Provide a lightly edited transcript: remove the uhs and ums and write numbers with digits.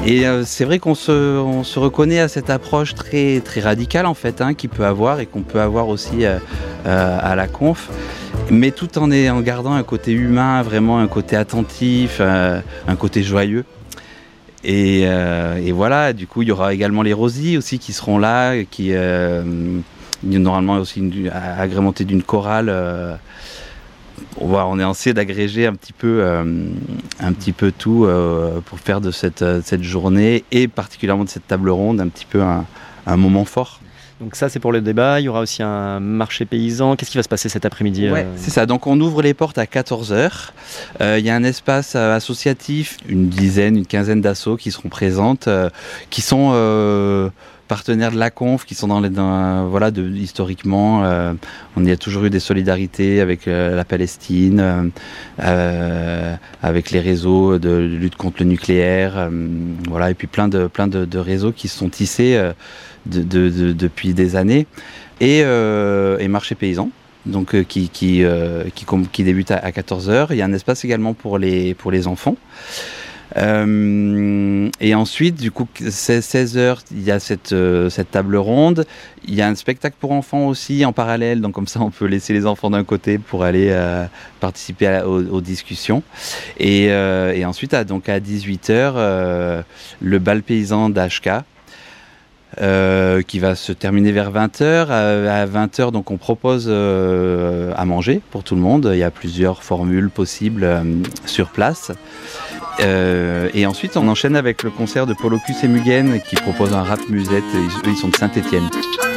Et c'est vrai qu'on se reconnaît à cette approche très, très radicale en fait, qu'il peut avoir et qu'on peut avoir aussi à la conf, mais tout en gardant un côté humain, vraiment un côté attentif, un côté joyeux. Et voilà, du coup il y aura également les Rosies aussi qui seront là, qui normalement aussi agrémentés d'une chorale. On est essayé d'agréger un petit peu tout pour faire de cette journée et particulièrement de cette table ronde un petit peu un moment fort. Donc ça c'est pour le débat, il y aura aussi un marché paysan. Qu'est-ce qui va se passer cet après-midi? Ouais, c'est ça, donc on ouvre les portes à 14h. Il y a un espace associatif, une quinzaine d'assos qui seront présentes, qui sont partenaires de la conf, qui sont historiquement, on y a toujours eu des solidarités avec la Palestine, avec les réseaux de lutte contre le nucléaire, et puis plein de réseaux qui se sont tissés depuis des années, et marché paysan. Donc qui débute à 14h. Il y a un espace également pour les enfants. Et ensuite, du coup, 16h, il y a cette table ronde. Il y a un spectacle pour enfants aussi en parallèle, donc comme ça on peut laisser les enfants d'un côté pour aller participer aux discussions. Et ensuite, à 18h, le bal paysan d'HK. Qui va se terminer vers 20h. À 20h, donc on propose à manger pour tout le monde. Il y a plusieurs formules possibles sur place. Et ensuite, on enchaîne avec le concert de Polocus et Mugen qui propose un rap musette. Ils sont de Saint-Étienne.